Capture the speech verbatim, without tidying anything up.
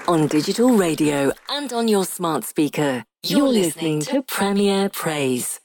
on digital radio and on your smart speaker. You're listening to Premier Praise.